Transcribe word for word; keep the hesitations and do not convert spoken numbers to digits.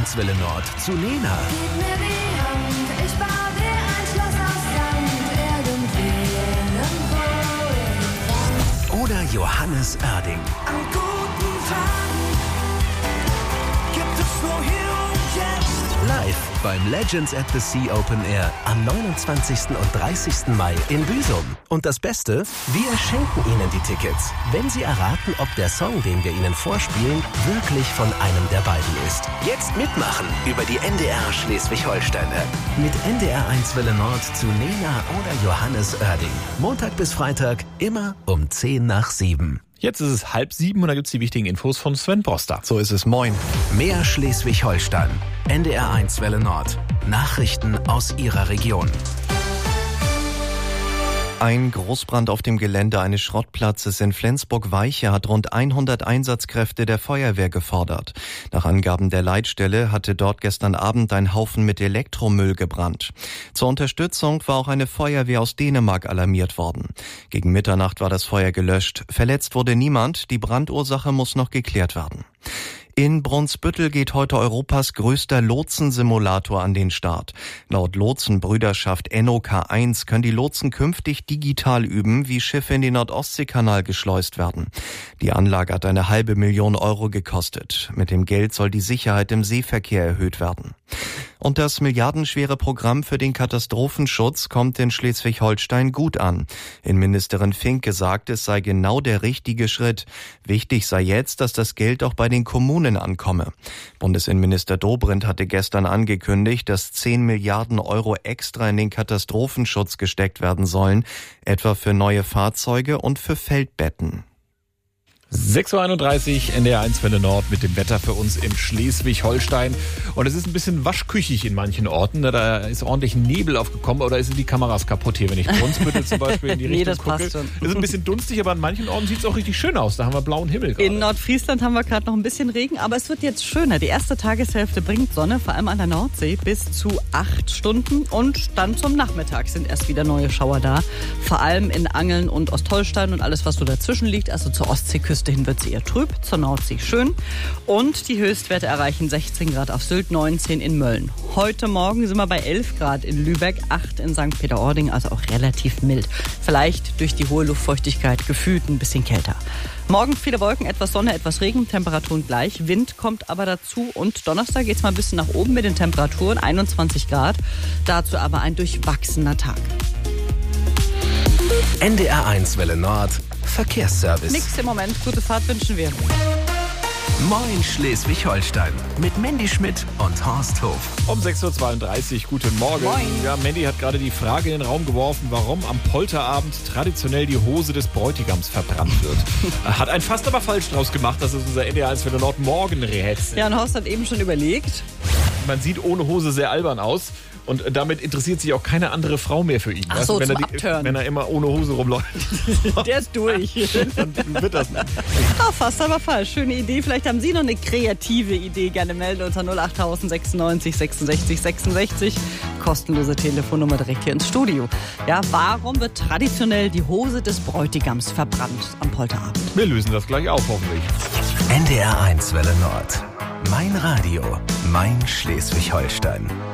eins Welle Nord zu Lena. Gib mir die Hand, ich baue dir ein Schloss aus Sand, irgendwo, irgendwo. Oder Johannes Oerding. An guten Tagen gibt es nur hier und jetzt. Live beim Legends at the Sea Open Air am neunundzwanzigsten und dreißigsten Mai in Büsum. Und das Beste, wir schenken Ihnen die Tickets, wenn Sie erraten, ob der Song, den wir Ihnen vorspielen, wirklich von einem der beiden ist. Jetzt mitmachen über die N D R Schleswig-Holstein-App. Mit N D R eins Welle Nord zu Lena oder Johannes Oerding. Montag bis Freitag, immer um zehn nach sieben. Jetzt ist es halb sieben und da gibt's die wichtigen Infos von Sven Boster. So ist es, moin. Mehr Schleswig-Holstein. N D R eins Welle Nord. Nachrichten aus Ihrer Region. Ein Großbrand auf dem Gelände eines Schrottplatzes in Flensburg-Weiche hat rund hundert Einsatzkräfte der Feuerwehr gefordert. Nach Angaben der Leitstelle hatte dort gestern Abend ein Haufen mit Elektromüll gebrannt. Zur Unterstützung war auch eine Feuerwehr aus Dänemark alarmiert worden. Gegen Mitternacht war das Feuer gelöscht. Verletzt wurde niemand. Die Brandursache muss noch geklärt werden. In Brunsbüttel geht heute Europas größter Lotsensimulator an den Start. Laut Lotsenbrüderschaft N O K eins können die Lotsen künftig digital üben, wie Schiffe in den Nordostseekanal geschleust werden. Die Anlage hat eine halbe Million Euro gekostet. Mit dem Geld soll die Sicherheit im Seeverkehr erhöht werden. Und das milliardenschwere Programm für den Katastrophenschutz kommt in Schleswig-Holstein gut an. Innenministerin Finke sagt, es sei genau der richtige Schritt. Wichtig sei jetzt, dass das Geld auch bei den Kommunen ankomme. Bundesinnenminister Dobrindt hatte gestern angekündigt, dass zehn Milliarden Euro extra in den Katastrophenschutz gesteckt werden sollen, etwa für neue Fahrzeuge und für Feldbetten. sechs Uhr einunddreißig, N D R eins Welle Nord mit dem Wetter für uns in Schleswig-Holstein. Und es ist ein bisschen waschküchig in manchen Orten. Da ist ordentlich Nebel aufgekommen. Oder sind die Kameras kaputt hier, wenn ich Brunsbüttel zum Beispiel in die Richtung nee, das gucke? passt schon. Es ist ein bisschen dunstig, aber an manchen Orten sieht es auch richtig schön aus. Da haben wir blauen Himmel gerade. In Nordfriesland haben wir gerade noch ein bisschen Regen, aber es wird jetzt schöner. Die erste Tageshälfte bringt Sonne, vor allem an der Nordsee, bis zu acht Stunden. Und dann zum Nachmittag sind erst wieder neue Schauer da. Vor allem in Angeln und Ostholstein und alles, was so dazwischen liegt. Also zur Ostseeküste hin wird sie eher trüb, zur Nordsee schön. Und die Höchstwerte erreichen sechzehn Grad auf Sylt, neunzehn in Mölln. Heute Morgen sind wir bei elf Grad in Lübeck, acht in Sankt Peter-Ording, also auch relativ mild. Vielleicht durch die hohe Luftfeuchtigkeit gefühlt ein bisschen kälter. Morgen viele Wolken, etwas Sonne, etwas Regen, Temperaturen gleich. Wind kommt aber dazu und Donnerstag geht es mal ein bisschen nach oben mit den Temperaturen, einundzwanzig Grad. Dazu aber ein durchwachsener Tag. N D R eins Welle Nord. Verkehrsservice. Nix im Moment. Gute Fahrt wünschen wir. Moin Schleswig-Holstein mit Mandy Schmidt und Horst Hof. Um sechs Uhr zweiunddreißig, guten Morgen. Moin. Ja, Mandy hat gerade die Frage in den Raum geworfen, warum am Polterabend traditionell die Hose des Bräutigams verbrannt wird. Hat ein fast aber falsch draus gemacht, das ist unser N D R eins Welle Nord Morgenrätsel. Ja, und Horst hat eben schon überlegt. Man sieht ohne Hose sehr albern aus. Und damit interessiert sich auch keine andere Frau mehr für ihn. Ach weißt so, du, wenn, zum er die, Abtören. wenn er immer ohne Hose rumläuft. Der ist durch. Dann wird das nicht. Ah, fast aber falsch. Schöne Idee. Vielleicht haben Sie noch eine kreative Idee. Gerne melden unter null acht sechsundneunzig sechsundsechzig sechsundsechzig. Kostenlose Telefonnummer direkt hier ins Studio. Ja, warum wird traditionell die Hose des Bräutigams verbrannt am Polterabend? Wir lösen das gleich auf, hoffentlich. N D R eins Welle Nord. Mein Radio. Mein Schleswig-Holstein.